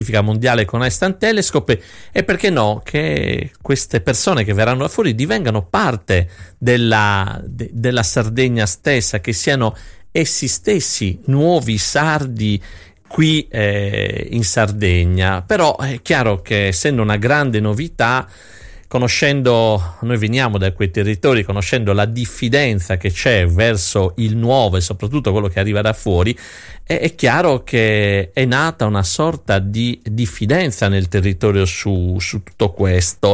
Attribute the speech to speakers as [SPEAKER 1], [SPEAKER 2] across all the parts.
[SPEAKER 1] mondiale con Einstein Telescope, e perché no che queste persone che verranno da fuori divengano parte della Sardegna stessa, che siano essi stessi nuovi sardi qui in Sardegna. Però è chiaro che, essendo una grande novità, noi veniamo da quei territori, conoscendo la diffidenza che c'è verso il nuovo e soprattutto quello che arriva da fuori, è chiaro che è nata una sorta di diffidenza nel territorio su tutto questo.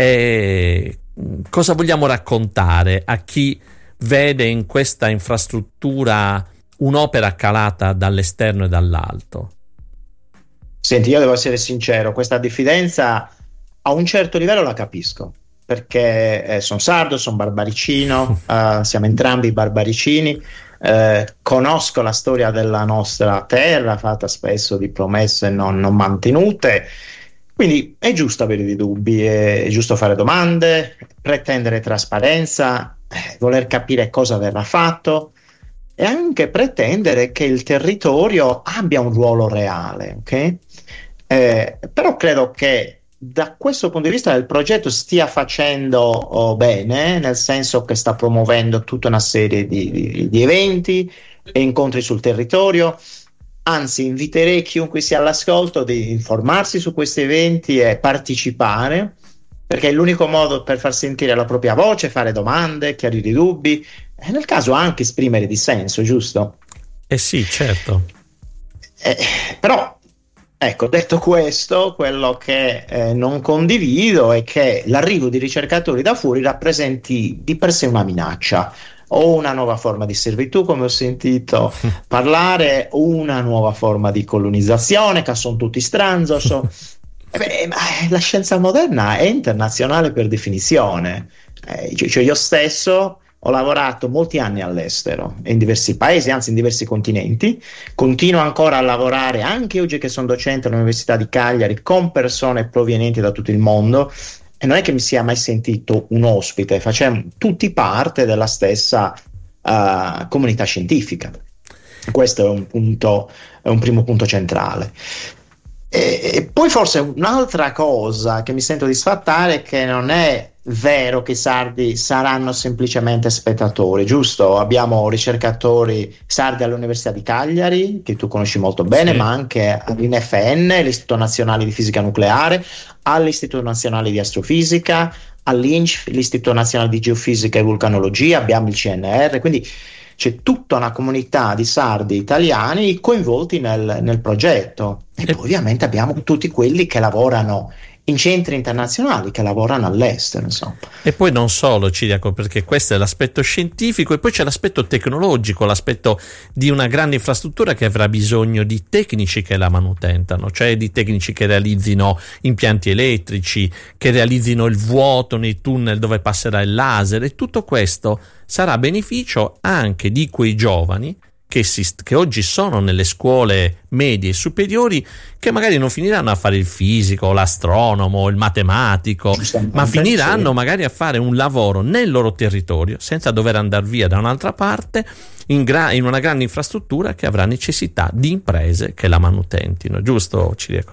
[SPEAKER 1] Cosa vogliamo raccontare a chi vede in questa infrastruttura un'opera calata dall'esterno e dall'alto?
[SPEAKER 2] Senti, io devo essere sincero, questa diffidenza a un certo livello la capisco, perché sono sardo, sono barbaricino, siamo entrambi barbaricini, conosco la storia della nostra terra, fatta spesso di promesse non mantenute, quindi è giusto avere dei dubbi, è giusto fare domande, pretendere trasparenza, voler capire cosa verrà fatto e anche pretendere che il territorio abbia un ruolo reale, ok? Però credo che da questo punto di vista il progetto stia facendo bene, nel senso che sta promuovendo tutta una serie di eventi e incontri sul territorio. Anzi, inviterei chiunque sia all'ascolto di informarsi su questi eventi e partecipare, perché è l'unico modo per far sentire la propria voce, fare domande, chiarire i dubbi e nel caso anche esprimere dissenso, giusto?
[SPEAKER 1] Sì, certo.
[SPEAKER 2] Però ecco, detto questo, quello che non condivido è che l'arrivo di ricercatori da fuori rappresenti di per sé una minaccia o una nuova forma di servitù, come ho sentito parlare, o una nuova forma di colonizzazione, che sono tutti stranzos. La scienza moderna è internazionale per definizione. Cioè io stesso ho lavorato molti anni all'estero, in diversi paesi, anzi in diversi continenti, continuo ancora a lavorare anche oggi che sono docente all'Università di Cagliari con persone provenienti da tutto il mondo, e non è che mi sia mai sentito un ospite, facciamo tutti parte della stessa comunità scientifica. Questo è un primo punto centrale. E poi forse un'altra cosa che mi sento di sfattare è che non è vero che i sardi saranno semplicemente spettatori, giusto? Abbiamo ricercatori sardi all'Università di Cagliari, che tu conosci molto bene, sì, ma anche all'INFN, l'Istituto Nazionale di Fisica Nucleare, all'Istituto Nazionale di Astrofisica, all'INCF, l'Istituto Nazionale di Geofisica e Vulcanologia, abbiamo il CNR, quindi c'è tutta una comunità di sardi italiani coinvolti nel progetto. E poi ovviamente abbiamo tutti quelli che lavorano in centri internazionali, che lavorano all'estero, insomma.
[SPEAKER 1] E poi non solo, Ciriaco, perché questo è l'aspetto scientifico, e poi c'è l'aspetto tecnologico, l'aspetto di una grande infrastruttura che avrà bisogno di tecnici che la manutentano, cioè di tecnici che realizzino impianti elettrici, che realizzino il vuoto nei tunnel dove passerà il laser, e tutto questo sarà a beneficio anche di quei giovani che oggi sono nelle scuole medie e superiori, che magari non finiranno a fare il fisico, l'astronomo, il matematico, ma finiranno magari a fare un lavoro nel loro territorio senza dover andare via da un'altra parte in una grande infrastruttura che avrà necessità di imprese che la manutentino, giusto Ciriaco?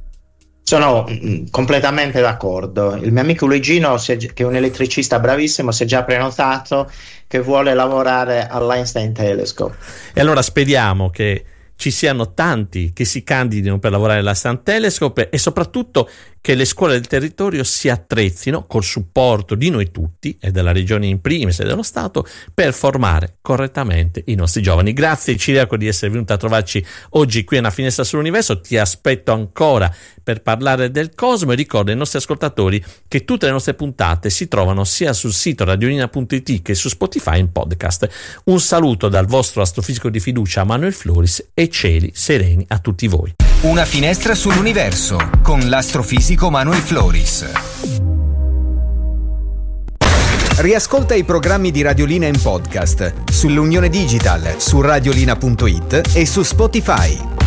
[SPEAKER 2] Sono completamente d'accordo. Il mio amico Luigino, che è un elettricista bravissimo, si è già prenotato che vuole lavorare all'Einstein Telescope.
[SPEAKER 1] E allora speriamo che ci siano tanti che si candidino per lavorare all'Einstein Telescope, e soprattutto che le scuole del territorio si attrezzino col supporto di noi tutti e della regione in primis e dello Stato per formare correttamente i nostri giovani. Grazie Ciriaco di essere venuto a trovarci oggi qui a Una Finestra sull'Universo. Ti aspetto ancora per parlare del cosmo, e ricordo ai nostri ascoltatori che tutte le nostre puntate si trovano sia sul sito radiolina.it che su Spotify in podcast. Un saluto dal vostro astrofisico di fiducia Manuel Floris, e cieli sereni a tutti voi.
[SPEAKER 3] Una finestra sull'universo con l'astrofisico Manuel Floris. Riascolta i programmi di Radiolina in podcast sull'Unione Digital, su radiolina.it e su Spotify.